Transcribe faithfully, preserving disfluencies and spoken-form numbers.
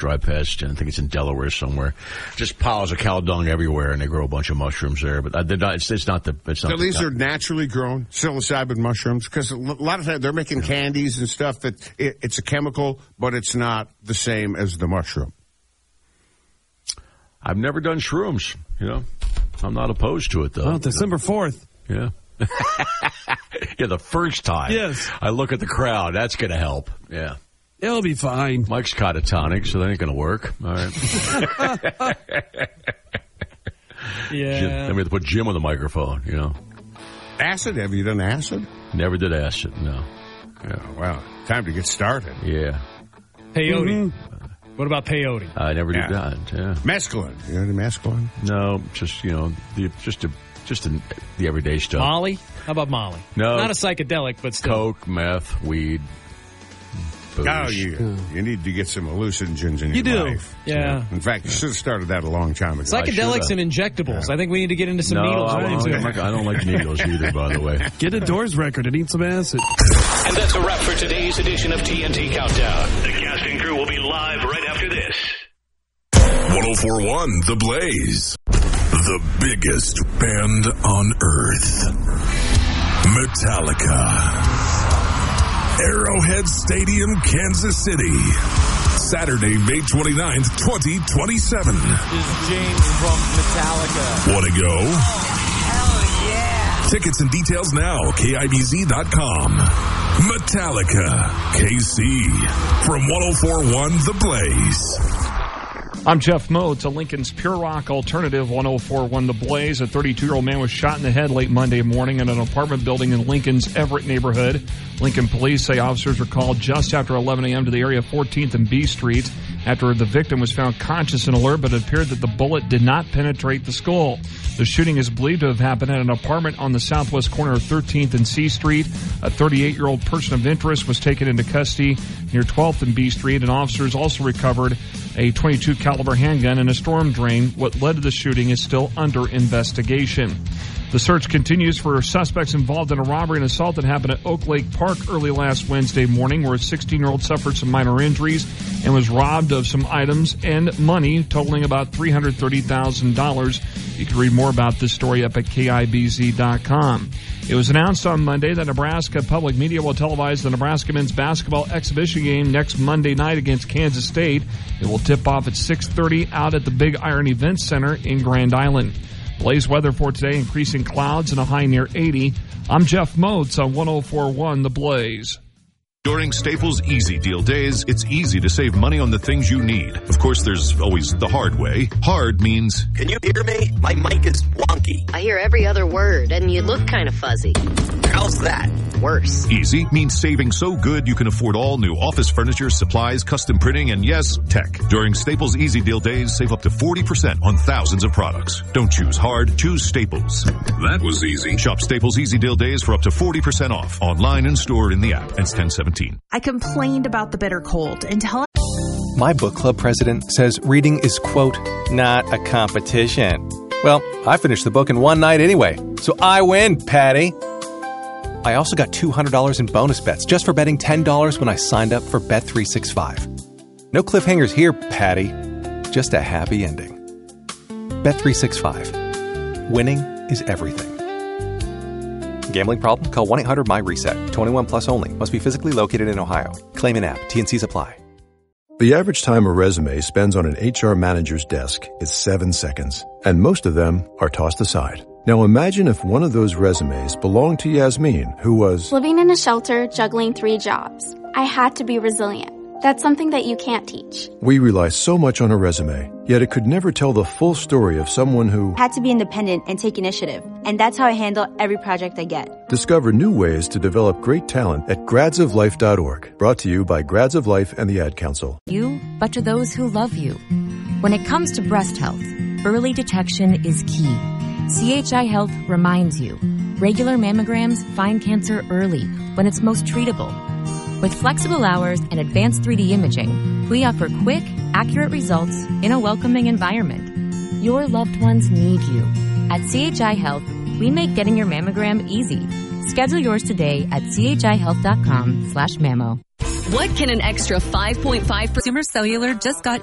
drive past, and I think it's in Delaware somewhere. Just piles of cow dung everywhere, and they grow a bunch of mushrooms there. But they're not, it's, it's not the. It's not so the, these not, are naturally grown psilocybin mushrooms, because a lot of times they're making candies and stuff that it, it's a chemical, but it's not the same as the mushroom. I've never done shrooms. You know, I'm not opposed to it though. Well, December fourth. Yeah. Yeah, the first time. Yes. I look at the crowd. That's going to help. Yeah. It'll be fine. Mike's catatonic, so that ain't going to work. All right. Yeah. Jim, then we have to put Jim on the microphone, you know. Acid? Have you done acid? Never did acid, no. Yeah, wow. Time to get started. Yeah. Peyote. Mm-hmm. What about peyote? I never Yeah. did that, yeah. Mescaline. You know the mescaline? No, just, you know, the, just a, just a, the everyday stuff. Molly? How about Molly? No. Not a psychedelic, but still. Coke, meth, weed. Booze. Oh, you, you need to get some hallucinogens in You your do. life. Yeah. In fact, you should have started that a long time ago. Psychedelics and injectables. I think we need to get into some No, needles. I, right, don't, too. I'm not- I don't like needles either, by the way. Get a Doors record and eat some acid. And that's a wrap for today's edition of T N T Countdown. The casting crew will be live right after this. one oh four point one The Blaze. The biggest band on earth. Metallica. Arrowhead Stadium, Kansas City. Saturday, May twenty-ninth, twenty twenty-seven. This is James from Metallica. Want to go? Oh, hell yeah. Tickets and details now, K I B Z dot com. Metallica, K C. From one oh four point one The Blaze. I'm Jeff Moats, a Lincoln's Pure Rock alternative, one oh four point one The Blaze. A thirty-two-year-old man was shot in the head late Monday morning in an apartment building in Lincoln's Everett neighborhood. Lincoln police say officers were called just after eleven a.m. to the area of fourteenth and B Street after the victim was found conscious and alert, but it appeared that the bullet did not penetrate the skull. The shooting is believed to have happened at an apartment on the southwest corner of thirteenth and C Street. A thirty-eight-year-old person of interest was taken into custody near twelfth and B Street, and officers also recovered a twenty-two caliber handgun and a storm drain. What led to the shooting is still under investigation. The search continues for suspects involved in a robbery and assault that happened at Oak Lake Park early last Wednesday morning, where a sixteen-year-old suffered some minor injuries and was robbed of some items and money totaling about three hundred thirty thousand dollars. You can read more about this story up at K I B Z dot com. It was announced on Monday that Nebraska Public Media will televise the Nebraska men's basketball exhibition game next Monday night against Kansas State. It will tip off at six thirty out at the Big Iron Events Center in Grand Island. Blaze weather for today, increasing clouds and a high near eighty. I'm Jeff Moats on one oh four point one The Blaze. During Staples Easy Deal Days, it's easy to save money on the things you need. Of course, there's always the hard way. Hard means... Can you hear me? My mic is wonky. I hear every other word, and you look kind of fuzzy. How's that? Worse. Easy means saving so good you can afford all new office furniture, supplies, custom printing, and yes, tech. During Staples Easy Deal Days, save up to forty percent on thousands of products. Don't choose hard, choose Staples. That was easy. Shop Staples Easy Deal Days for up to forty percent off. Online and store in the app. Ends ten seventeen. I complained about the bitter cold until... My book club president says reading is, quote, not a competition. Well, I finished the book in one night anyway, so I win, Patty. I also got two hundred dollars in bonus bets just for betting ten dollars when I signed up for Bet three sixty-five. No cliffhangers here, Patty. Just a happy ending. Bet three sixty-five. Winning is everything. Gambling problem? Call one eight hundred my reset. twenty-one plus only. Must be physically located in Ohio. Claim in app. T and C's apply. The average time a resume spends on an H R manager's desk is seven seconds, and most of them are tossed aside. Now imagine if one of those resumes belonged to Yasmin, who was living in a shelter, juggling three jobs. I had to be resilient. That's something that you can't teach. We rely so much on a resume, yet it could never tell the full story of someone who had to be independent and take initiative. And that's how I handle every project I get. Discover new ways to develop great talent at grads of life dot org. Brought to you by Grads of Life and the Ad Council. You, but to those who love you. When it comes to breast health, early detection is key. C H I Health reminds you. Regular mammograms find cancer early when it's most treatable. With flexible hours and advanced three D imaging, we offer quick, accurate results in a welcoming environment. Your loved ones need you. At C H I Health, we make getting your mammogram easy. Schedule yours today at C H I health dot com slash mammo. What can an extra five point five Consumer Cellular just got